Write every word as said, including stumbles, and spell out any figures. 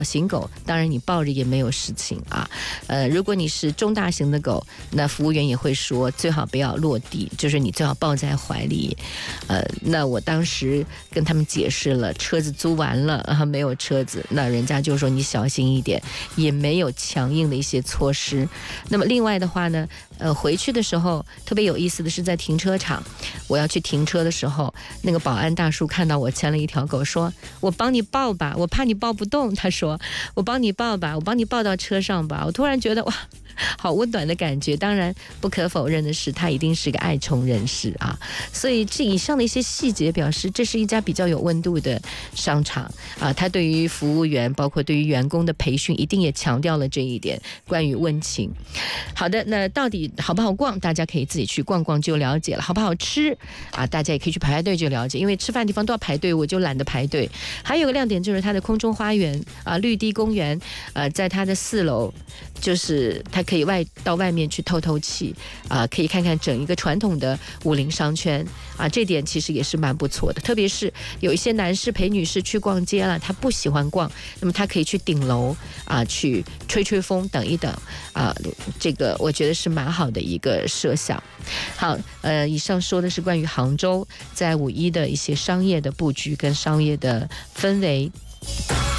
型狗当然你抱着也没有事情啊，呃，如果你是中大型的狗，那服务员也会说最好不要落地，就是你最好抱在怀里。呃，那我当时跟他们解释了，车子租完了啊，没有车子，那人家就说你小心一点，也没有强硬的一些措施。那么另外的话呢，呃，回去的时候特别有意思的是在停车场，我要去停车的时候，那个保安大叔看到我牵了一条狗，说我帮你抱吧，我怕你抱不动，他说我帮你抱吧，我帮你抱到车上吧。我突然觉得哇，好温暖的感觉。当然不可否认的是，他一定是个爱宠人士啊。所以这以上的一些细节表示，这是一家比较有温度的商场啊。他对于服务员，包括对于员工的培训，一定也强调了这一点，关于温情。好的，那到底好不好逛，大家可以自己去逛逛就了解了。好不好吃啊，大家也可以去排排队就了解，因为吃饭地方都要排队，我就懒得排队。还有个亮点就是它的空中花园啊，绿地公园，呃，在它的四楼，就是它可以外到外面去透透气啊，可以看看整一个传统的武陵商圈啊，这点其实也是蛮不错的。特别是有一些男士陪女士去逛街了，他不喜欢逛，那么他可以去顶楼啊，去吹吹风，等一等啊，这个我觉得是蛮好的一个设想。好，呃，以上说的是关于杭州在五一的一些商业的布局跟商业的氛围。